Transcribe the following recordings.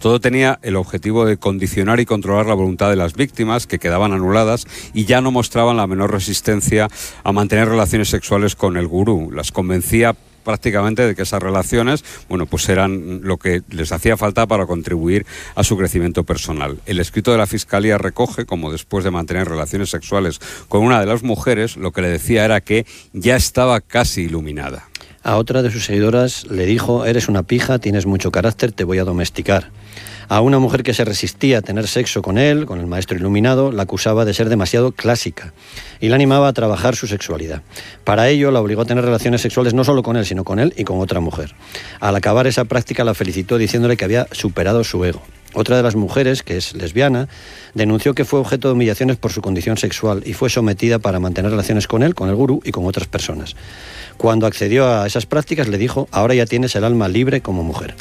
Todo tenía el objetivo de condicionar y controlar la voluntad de las víctimas, que quedaban anuladas y ya no mostraban la menor resistencia a mantener relaciones sexuales con el gurú. Las convencía prácticamente de que esas relaciones, pues eran lo que les hacía falta para contribuir a su crecimiento personal. El escrito de la Fiscalía recoge como después de mantener relaciones sexuales con una de las mujeres, lo que le decía era que ya estaba casi iluminada. A otra de sus seguidoras le dijo: eres una pija, tienes mucho carácter, te voy a domesticar. A una mujer que se resistía a tener sexo con él, con el maestro iluminado, la acusaba de ser demasiado clásica y la animaba a trabajar su sexualidad. Para ello la obligó a tener relaciones sexuales no solo con él, sino con él y con otra mujer. Al acabar esa práctica la felicitó diciéndole que había superado su ego. Otra de las mujeres, que es lesbiana, denunció que fue objeto de humillaciones por su condición sexual y fue sometida para mantener relaciones con él, con el gurú y con otras personas. Cuando accedió a esas prácticas le dijo: ahora ya tienes el alma libre como mujer.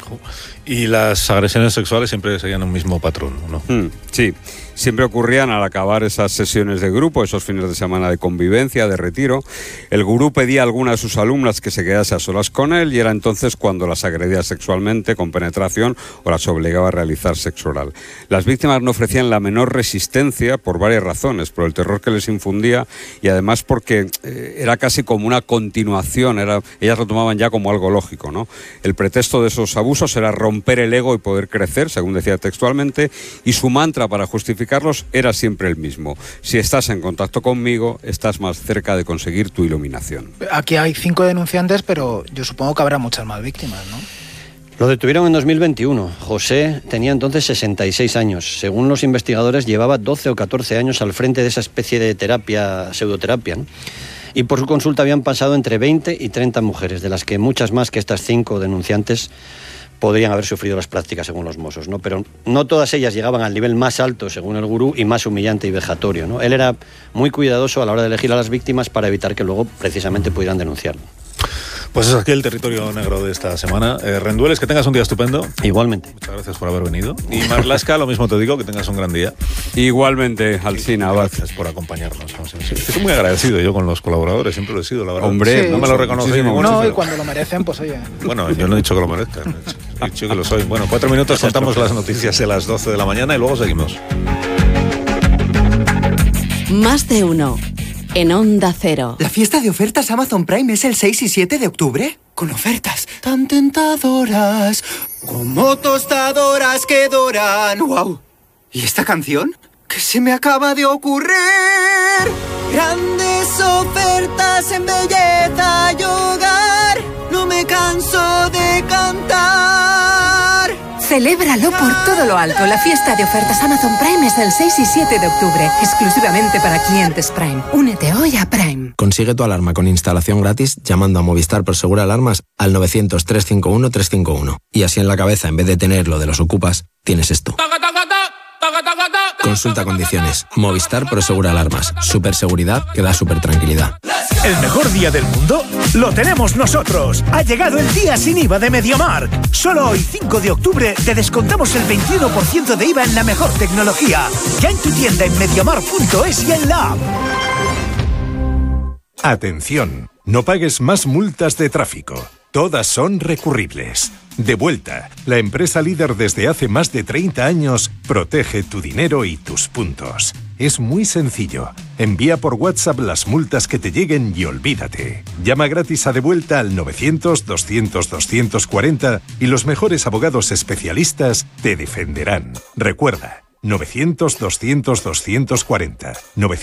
Y las agresiones sexuales siempre seguían un mismo patrón, ¿no? Sí, siempre ocurrían al acabar esas sesiones de grupo, esos fines de semana de convivencia, de retiro. El gurú pedía a alguna de sus alumnas que se quedase a solas con él y era entonces cuando las agredía sexualmente, con penetración, o las obligaba a realizar sexo oral. Las víctimas no ofrecían la menor resistencia por varias razones, por el terror que les infundía y además porque era casi como una continuación, ellas lo tomaban ya como algo lógico, ¿no? El pretexto de esos abusos era romper el ego y poder crecer, según decía textualmente, y su mantra para justificarlos era siempre el mismo: si estás en contacto conmigo, estás más cerca de conseguir tu iluminación. Aquí hay 5 denunciantes, pero yo supongo que habrá muchas más víctimas, ¿no? Lo detuvieron en 2021. José tenía entonces 66 años. Según los investigadores, llevaba 12 o 14 años al frente de esa especie de terapia, pseudoterapia, ¿no? Y por su consulta habían pasado entre 20 y 30 mujeres, de las que muchas más que estas 5 denunciantes podrían haber sufrido las prácticas según los mozos, ¿no? Pero no todas ellas llegaban al nivel más alto según el gurú y más humillante y vejatorio, ¿no? Él era muy cuidadoso a la hora de elegir a las víctimas para evitar que luego precisamente pudieran denunciarlo. Pues es aquí el territorio negro de esta semana. Rendueles, que tengas un día estupendo. Igualmente. Muchas gracias por haber venido. Y Marlaska, lo mismo te digo, que tengas un gran día. Igualmente, Alsina. Gracias por acompañarnos. Estoy muy agradecido yo con los colaboradores, siempre lo he sido, la verdad. Hombre, no me lo reconocéis. No, y cuando lo merecen, pues oye. Bueno, yo no he dicho que lo merezcan, he dicho que lo soy. Bueno, 4 minutos, contamos las noticias de las 12 de la mañana y luego seguimos. Más de uno. En Onda Cero. ¿La fiesta de ofertas Amazon Prime es el 6 y 7 de octubre? Con ofertas tan tentadoras, como tostadoras que doran. ¡Wow! ¿Y esta canción? ¿Qué se me acaba de ocurrir? Grandes ofertas en belleza y hogar. No me canso de cantar. Celébralo por todo lo alto. La fiesta de ofertas Amazon Prime es el 6 y 7 de octubre, exclusivamente para clientes Prime. Únete hoy a Prime. Consigue tu alarma con instalación gratis llamando a Movistar Prosegur Alarmas al 900-351-351. Y así en la cabeza, en vez de tener lo de los ocupas, tienes esto. Consulta condiciones. Movistar Prosegur Alarmas. Superseguridad que da super tranquilidad. El mejor día del mundo lo tenemos nosotros. Ha llegado el día sin IVA de MediaMarkt. Solo hoy, 5 de octubre, te descontamos el 21% de IVA en la mejor tecnología. Ya en tu tienda en MediaMarkt.es y en la app. Atención, no pagues más multas de tráfico. Todas son recurribles. Devuelta, la empresa líder desde hace más de 30 años, protege tu dinero y tus puntos. Es muy sencillo. Envía por WhatsApp las multas que te lleguen y olvídate. Llama gratis a Devuelta al 900-200-240 y los mejores abogados especialistas te defenderán. Recuerda, 900-200-240,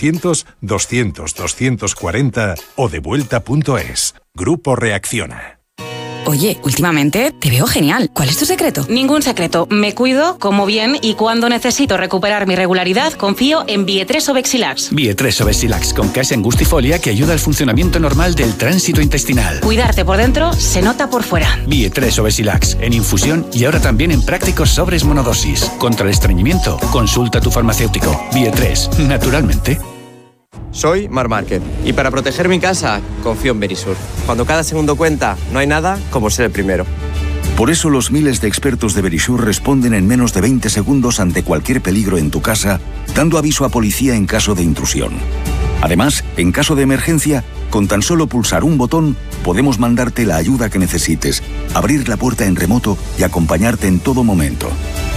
900-200-240 o devuelta.es. Grupo Reacciona. Oye, últimamente te veo genial. ¿Cuál es tu secreto? Ningún secreto. Me cuido, como bien y cuando necesito recuperar mi regularidad, confío en Bie3 Obexilax. Bie3 Obexilax con case angustifolia que ayuda al funcionamiento normal del tránsito intestinal. Cuidarte por dentro se nota por fuera. Bie3 Obexilax en infusión y ahora también en prácticos sobres monodosis. Contra el estreñimiento, consulta a tu farmacéutico. Bie3, naturalmente. Soy Mar Márquez y para proteger mi casa confío en Verisur. Cuando cada segundo cuenta, no hay nada como ser el primero. Por eso los miles de expertos de Verisur responden en menos de 20 segundos ante cualquier peligro en tu casa, dando aviso a policía en caso de intrusión. Además, en caso de emergencia, con tan solo pulsar un botón, podemos mandarte la ayuda que necesites, abrir la puerta en remoto y acompañarte en todo momento.